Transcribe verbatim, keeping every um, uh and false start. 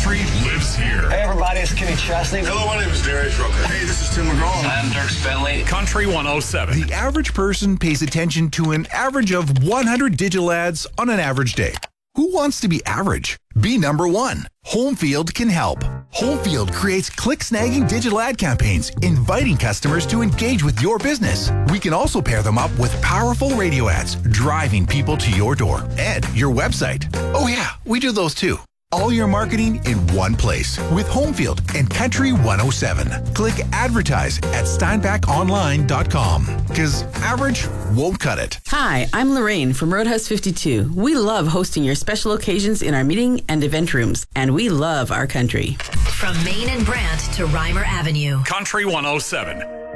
Country lives here. Hey, everybody, it's Kenny Chesney. Hello, my name is Darius Rucker. Hey, this is Tim McGraw. I'm Dirk Bentley. Country one oh seven. The average person pays attention to an average of one hundred digital ads on an average day. Who wants to be average? Be number one. Homefield can help. Homefield creates click-snagging digital ad campaigns, inviting customers to engage with your business. We can also pair them up with powerful radio ads, driving people to your door and your website. Oh yeah, we do those too. All your marketing in one place with Homefield and Country one oh seven. Click advertise at steinbach online dot com because average won't cut it. Hi, I'm Lorraine from Roadhouse fifty-two. We love hosting your special occasions in our meeting and event rooms, and we love our country. From Main and Brant to Reimer Avenue. Country one oh seven.